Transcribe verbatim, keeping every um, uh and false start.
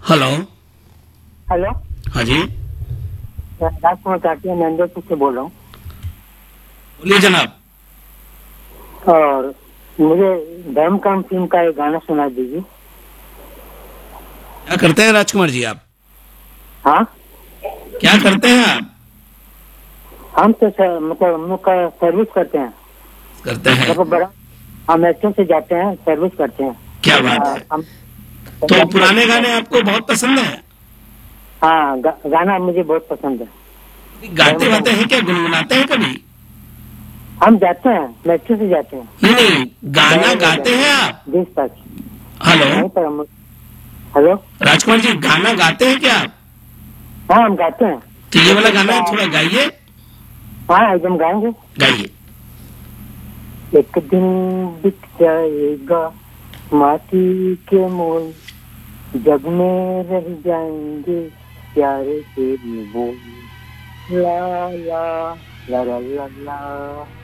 Hello. Hello. हाँ जी, राजकुमार काटिया नंदोपुर से बोल रहा हूँ। बोलिए जनाब। और मुझे धर्म काम फिल्म का एक गाना सुना दीजिए। क्या करते हैं राजकुमार जी आप? हाँ, क्या करते हैं आप? हम तो सर, मतलब हम लोग का सर्विस करते हैं। करते हैं। मतलब बड़ा हम एक्शन से जाते हैं, सर्विस करते हैं। क्या बात हाँ, है। हम तो पुराने गाने आपको बहुत पसंद है? हाँ, गा, गाना मुझे बहुत पसंद है। गाते धर्म काम वाते हैं क्या, गुनगुनाते हैं कभी? हम जाते हैं, मेट्रो से जाते हैं। नहीं नहीं, गाना बराबर गाते जाते हैं आप? बीस तक। हेलो नहीं पर हम हेलो। राजकुमार जी, गाना गाते हैं क्या आप? हाँ, हम गाते हैं। तो ये वाला गाना थोड़ा गाइए। हाँ, एकदम गाएंगे। गाइए। एक दिन बिक जाएगा माटी के मोल, जग में रह जाएंगे प्यारे तेरे बोल। ला ला ला ला ला ला।